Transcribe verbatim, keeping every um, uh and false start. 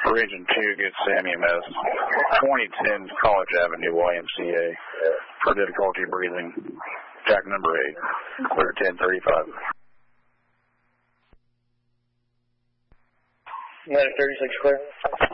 Region two, good Sam E M S. twenty ten College Avenue, Y M C A. For difficulty breathing. Jack number eight. Clear ten thirty-five. nine thirty-six clear.